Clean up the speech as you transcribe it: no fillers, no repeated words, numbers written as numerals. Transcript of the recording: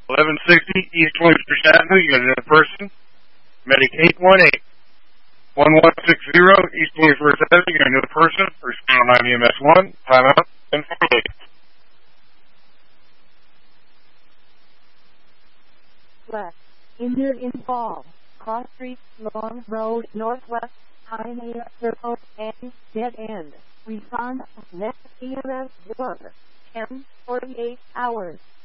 1160 East 23rd Avenue. You got another person. Medic 818. 1160 East 21st Avenue. You got another person. Respond on EMS 1. Time out. And 48. West. Injured in fall. Cross Street, Long Road, Northwest, Pioneer Circle, and Dead End. Respond next EMS 1. 10:48 hours.